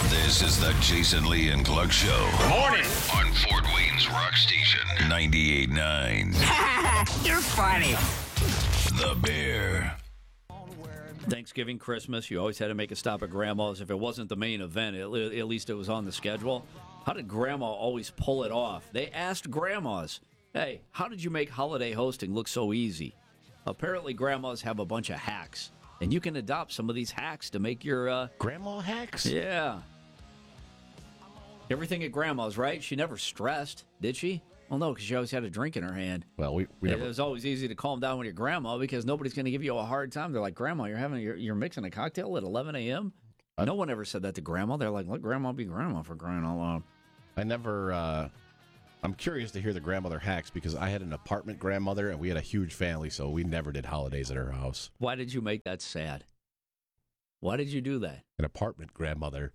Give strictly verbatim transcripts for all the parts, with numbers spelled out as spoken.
This is the Jason Lee and Clark Show. Morning On Fort Wayne's Rock Station, ninety-eight point nine. You're funny. The Bear. Thanksgiving, Christmas, you always had to make a stop at Grandma's. If it wasn't the main event, at, at least it was on the schedule. How did Grandma always pull it off? They asked Grandmas, hey, how did you make holiday hosting look so easy? Apparently, Grandmas have a bunch of hacks, and you can adopt some of these hacks to make your... Uh, Grandma hacks? Yeah. Everything at Grandma's, right? She never stressed, did she? Well, no, because she always had a drink in her hand. Well, we, we It never... was always easy to calm down with your grandma because nobody's going to give you a hard time. They're like, Grandma, you're having you're, you're mixing a cocktail at eleven a.m.? No one ever said that to Grandma. They're like, let Grandma be Grandma for crying out loud. I never... Uh, I'm curious to hear the grandmother hacks because I had an apartment grandmother and we had a huge family, so we never did holidays at her house. Why did you make that sad? Why did you do that? An apartment grandmother.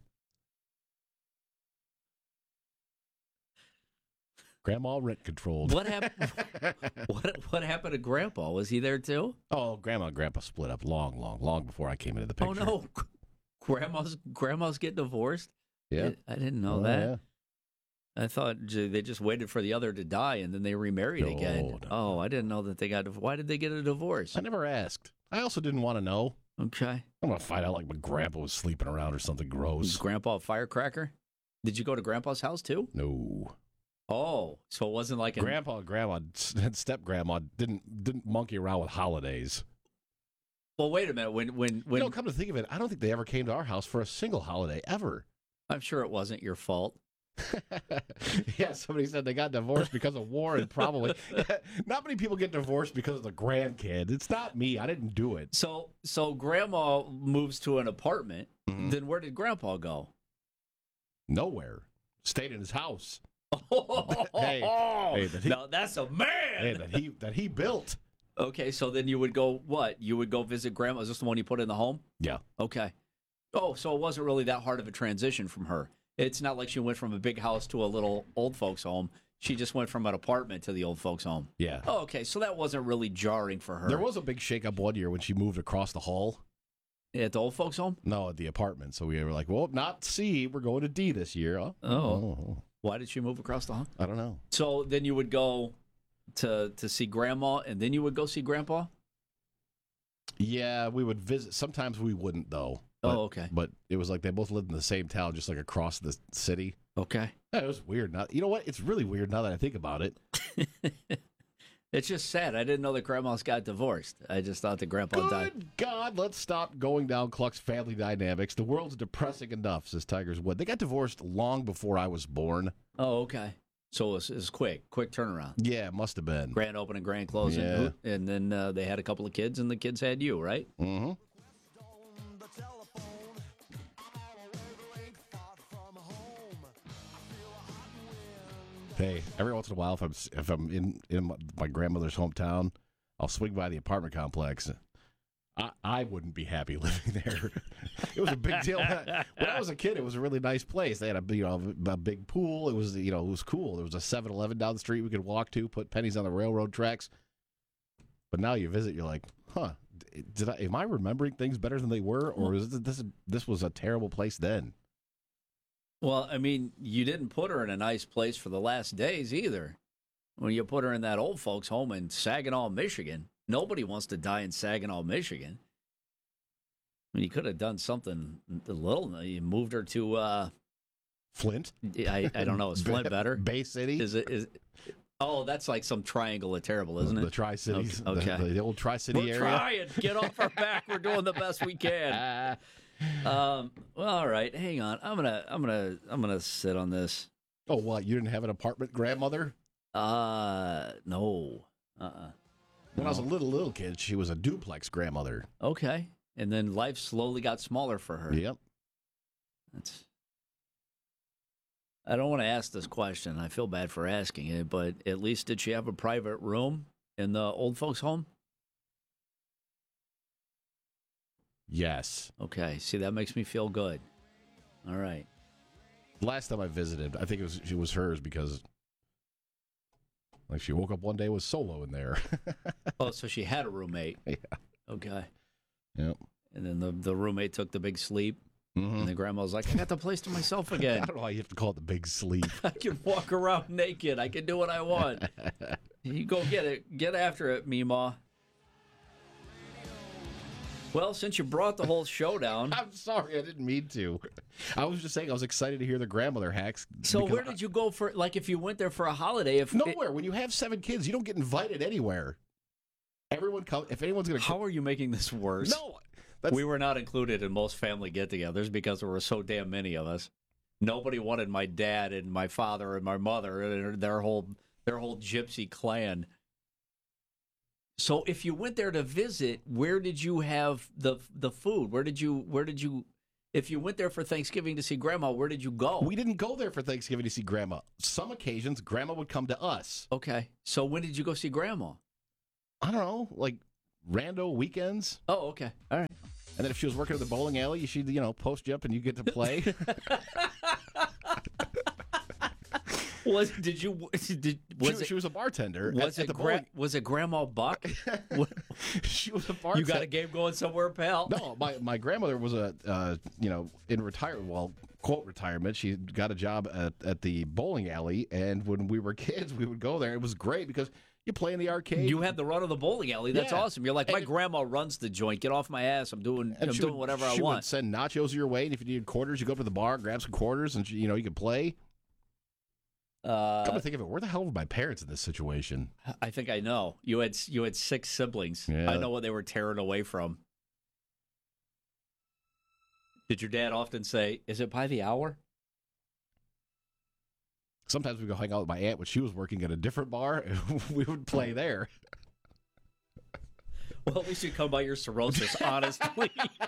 Grandma rent controlled. What happened? what what happened to Grandpa? Was he there too? Oh, Grandma and Grandpa split up long, long, long before I came into the Oh picture. no, grandmas grandmas get divorced. Yeah, I, I didn't know Oh, that. yeah. I thought j- they just waited for the other to die and then they remarried No, again. no. Oh, I didn't know that they got. Why did they get a divorce? I never asked. I also didn't want to know. Okay. I'm gonna find out like my grandpa was sleeping around or something Was gross. Grandpa a firecracker? Did you go to Grandpa's house too? No. Oh, so it wasn't like an... Grandpa and Grandma and step grandma didn't didn't monkey around with holidays. Well, wait a minute. When when when You know, come to think of it, I don't think they ever came to our house for a single holiday ever. I'm sure it wasn't your fault. Yeah, somebody said they got divorced because of war, and probably not many people get divorced because of the grandkid. It's not me. I didn't do it. So so Grandma moves to an apartment. Mhm. Then where did Grandpa go? Nowhere. Stayed in his house. hey, hey, that he- now that's a man. Hey, that he that he built. Okay, so then you would go what? You would go visit Grandma. Is this the one you put in the home? Yeah. Okay. Oh, so it wasn't really that hard of a transition from her. It's not like she went from a big house to a little old folks home. She just went from an apartment to the old folks home. Yeah. Oh, okay. So that wasn't really jarring for her. There was a big shakeup one year when she moved across the hall. At the old folks home? No, at the apartment. So we were like, well, not C. We're going to D this year. Oh. Oh. Why did she move across the hall? I don't know. So then you would go to to see Grandma, and then you would go see Grandpa? Yeah, we would visit. Sometimes we wouldn't, though. But, Oh, okay. But it was like they both lived in the same town, just like across the city. Okay. Yeah, it was weird. Now, you know what? It's really weird now that I think about it. It's just sad. I didn't know that Grandma's got divorced. I just thought that Grandpa died. Good God, let's stop going down Cluck's family dynamics. The world's depressing enough, says Tigers Wood. They got divorced long before I was born. Oh, okay. So it's it's quick, quick turnaround. Yeah, it must have been. Grand opening, grand closing, Yeah. and then uh, they had a couple of kids, and the kids had you, right? Mm-hmm. Hey, every once in a while, if I'm if I'm in in my, my grandmother's hometown, I'll swing by the apartment complex. I, I wouldn't be happy living there. It was a big deal. When I was a kid, it was a really nice place. They had a, you know, a big pool. It was, you know, it was cool. There was a seven eleven down the street we could walk to, put pennies on the railroad tracks. But now you visit, you're like, huh, did I, am I remembering things better than they were? Or is this, this, this was a terrible place then? Well, I mean, you didn't put her in a nice place for the last days either. When you put her in that old folks' home in Saginaw, Michigan, nobody wants to die in Saginaw, Michigan. I mean, you could have done something a little. You moved her to, uh, Flint? I, I don't know, is Flint better? Bay City? Is it? Is Oh, that's like some triangle of terrible, isn't The it? Tri-Cities. Okay. The, the old Tri-City We're area. trying. Get off our back. We're doing the best we can. Um, well, all right. Hang on. I'm gonna. I'm gonna. I'm gonna sit on this. Oh, what? You didn't have an apartment grandmother? Uh, no. Uh. uh When I was a little, little kid, she was a duplex grandmother. Okay. And then life slowly got smaller for her. Yep. That's. I don't want to ask this question. I feel bad for asking it, but at least did she have a private room in the old folks' home? Yes. Okay. See, that makes me feel good. All right. Last time I visited, I think it was it was hers because, like, she woke up one day with Solo in there. Oh, so she had a roommate. Yeah. Okay. Yep. And then the, the roommate took the big sleep. Mm-hmm. And the grandma's like, I got the place to myself again. I don't know why you have to call it the big sleep. I can walk around naked. I can do what I want. You go get it. Get after it, Meemaw. Well, since you brought the whole show down. I'm sorry, I didn't mean to. I was just saying I was excited to hear the grandmother hacks. So where did you go for, like, if you went there for a holiday? If Nowhere. It, when you have seven kids, you don't get invited anywhere. Everyone come. If anyone's going to How are you making this worse? No. That's... We were not included in most family get-togethers because there were so damn many of us. Nobody wanted my dad and my father and my mother and their whole their whole gypsy clan. So if you went there to visit, where did you have the the food? Where did you where did you if you went there for Thanksgiving to see Grandma, where did you go? We didn't go there for Thanksgiving to see Grandma. Some occasions, Grandma would come to us. Okay. So when did you go see Grandma? I don't know, like rando weekends. Oh, okay. All right. And then if she was working at the bowling alley, she'd, you know, post you up and you get to play. Was did you did was she, it, she was a bartender was at, it at the gra- bowling. was it Grandma Buck? She was a bartender. You got a game going somewhere, pal? No, my my grandmother was a uh, you know in retirement. Well, quote retirement. She got a job at at the bowling alley, and when we were kids, we would go there. It was great because you play in the arcade. You had the run of the bowling alley. That's Yeah. awesome. You're like, my And- grandma runs the joint. Get off my ass. I'm doing and I'm she doing would- whatever I she want. would send nachos your way, and if you needed quarters, you go up to the bar, grab some quarters, and you know you could play. Uh, Come to think of it, where the hell were my parents in this situation? I think I know. You had you had six siblings. Yeah. I know what they were tearing away from. Did your dad often say, "Is it by the hour?" Sometimes we go hang out with my aunt when she was working at a different bar, and we would play there. Well, at least you come by your cirrhosis, honestly.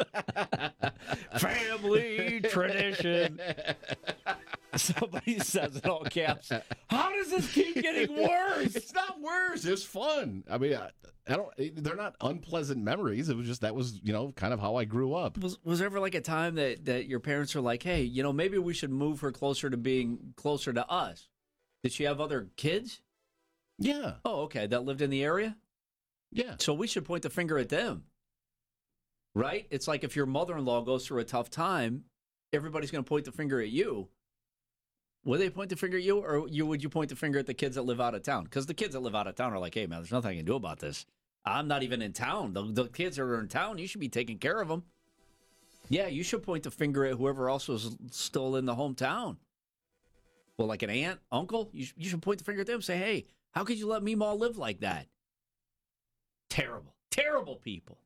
Family tradition. Somebody says in all caps, how does this keep getting worse? It's not worse. It's fun. I mean, I, I don't. They're not unpleasant memories. It was just that was you know kind of how I grew up. Was was there ever like a time that, that your parents were like, hey, you know, maybe we should move her closer to being closer to us? Did she have other kids? Yeah, Oh, okay. That lived in the area? yeah. So we should point the finger at them. Right? It's like if your mother-in-law goes through a tough time, everybody's going to point the finger at you. Would they point the finger at you, or you would you point the finger at the kids that live out of town? Because the kids that live out of town are like, hey, man, there's nothing I can do about this. I'm not even in town. The, the kids that are in town, you should be taking care of them. Yeah, you should point the finger at whoever else was still in the hometown. Well, like an aunt, uncle, you, sh- you should point the finger at them and say, hey, how could you let Meemaw live like that? Terrible, terrible people.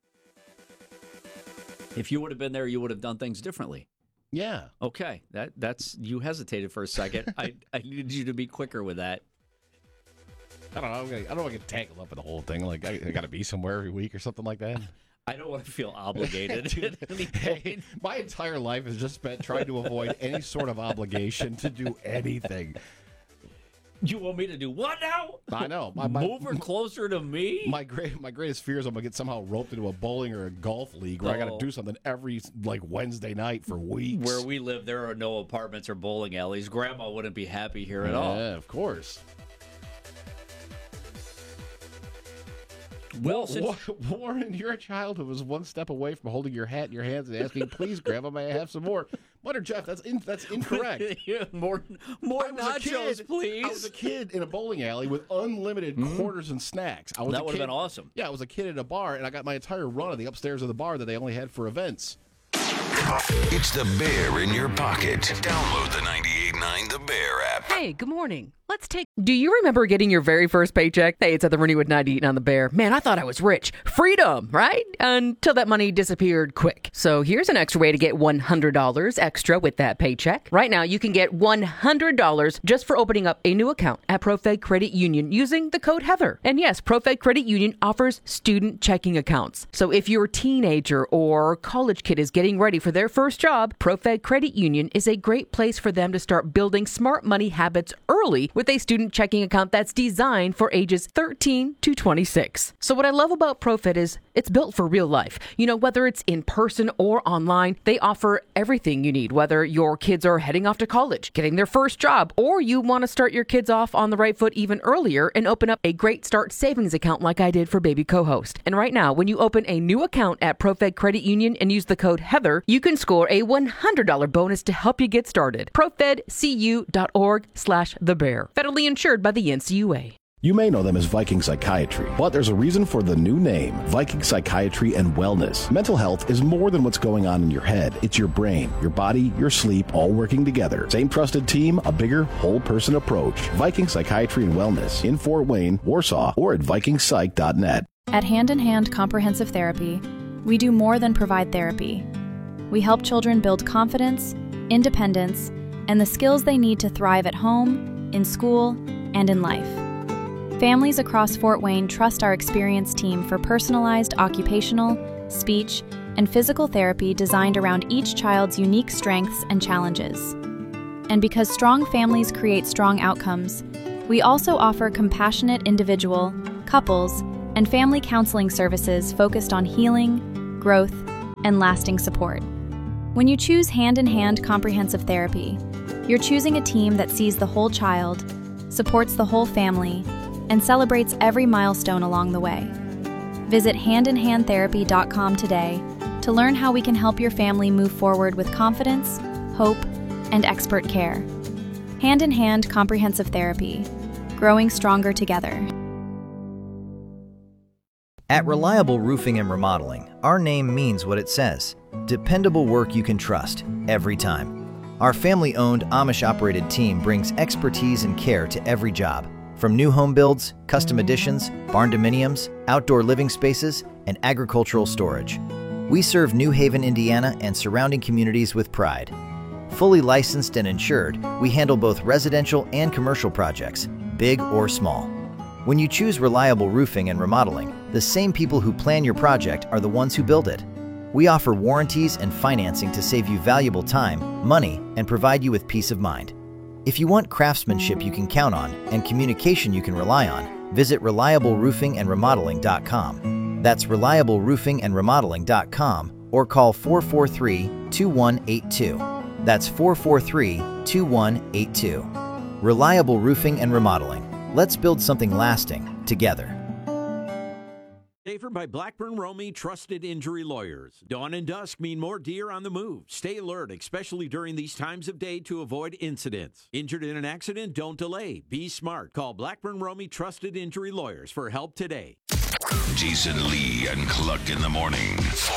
If you would have been there, you would have done things differently. Yeah. Okay, that that's you hesitated for a second. I, I needed you to be quicker with that. I don't know. I'm gonna, I don't know if I can tangle up with the whole thing. Like, I, I got to be somewhere every week or something like that. I don't want to feel obligated. Dude, hey, my entire life is just spent trying to avoid any sort of obligation to do anything. You want me to do what now? I know. My, my, Move her closer to me? My great, my greatest fear is I'm gonna get somehow roped into a bowling or a golf league where I got Oh. to do something every like Wednesday night for weeks. Where we live, there are no apartments or bowling alleys. Grandma wouldn't be happy here at all. Yeah, of course. Well, since, Wa- Warren, you're a child who was one step away from holding your hat in your hands and asking, "Please, Grandma, may I have some more?" Butter Jeff, that's in, that's incorrect. Yeah, more more I was a nachos, kid- please. I was a kid in a bowling alley with unlimited quarters and snacks. I was That a would have kid- been awesome. Yeah, I was a kid at a bar, and I got my entire run of the upstairs of the bar that they only had for events. It's the Bear in your pocket. Download the ninety-eight point nine The Bear app. Hey, good morning. Let's take. Do you remember getting your very first paycheck? Hey, it's at the Renewwood ninety-eight on the Bear. Man, I thought I was rich. Freedom, right? Until that money disappeared quick. So here's an extra way to get one hundred dollars extra with that paycheck. Right now, you can get one hundred dollars just for opening up a new account at ProFed Credit Union using the code Heather. And yes, ProFed Credit Union offers student checking accounts. So if your teenager or college kid is getting ready for their first job, ProFed Credit Union is a great place for them to start building smart money habits early with a student checking account that's designed for ages thirteen to twenty-six. So what I love about ProFed is it's built for real life. You know, whether it's in person or online, they offer everything you need, whether your kids are heading off to college, getting their first job, or you want to start your kids off on the right foot even earlier and open up a Great Start savings account like I did for baby co-host. And right now, when you open a new account at ProFed Credit Union and use the code Heather, you can score a one hundred dollars bonus to help you get started. ProFedCU.org slash the bear. Federally insured by the N C U A. You may know them as Viking Psychiatry, but there's a reason for the new name, Viking Psychiatry and Wellness. Mental health is more than what's going on in your head. It's your brain, your body, your sleep, all working together. Same trusted team, a bigger, whole-person approach. Viking Psychiatry and Wellness in Fort Wayne, Warsaw, or at viking psych dot net. At Hand in Hand Comprehensive Therapy, we do more than provide therapy. We help children build confidence, independence, and the skills they need to thrive at home, in school, and in life. Families across Fort Wayne trust our experienced team for personalized occupational, speech, and physical therapy designed around each child's unique strengths and challenges. And because strong families create strong outcomes, we also offer compassionate individual, couples, and family counseling services focused on healing, growth, and lasting support. When you choose Hand in Hand Comprehensive Therapy, you're choosing a team that sees the whole child, supports the whole family, and celebrates every milestone along the way. Visit hand in hand therapy dot com today to learn how we can help your family move forward with confidence, hope, and expert care. Hand in Hand Comprehensive Therapy, growing stronger together. At Reliable Roofing and Remodeling, our name means what it says. Dependable work you can trust, every time. Our family-owned, Amish-operated team brings expertise and care to every job. From new home builds, custom additions, barn dominiums, outdoor living spaces, and agricultural storage. We serve New Haven, Indiana and surrounding communities with pride. Fully licensed and insured, we handle both residential and commercial projects, big or small. When you choose Reliable Roofing and Remodeling, the same people who plan your project are the ones who build it. We offer warranties and financing to save you valuable time, money, and provide you with peace of mind. If you want craftsmanship you can count on and communication you can rely on, visit reliable roofing and remodeling dot com. That's reliable roofing and remodeling dot com or call four four three, two one eight two. That's four four three, two one eight two. Reliable Roofing and Remodeling. Let's build something lasting together. Favored by Blackburn Romey Trusted Injury Lawyers. Dawn and dusk mean more deer on the move. Stay alert, especially during these times of day, to avoid incidents. Injured in an accident? Don't delay. Be smart. Call Blackburn Romey Trusted Injury Lawyers for help today. Jason Lee and Cluck in the morning.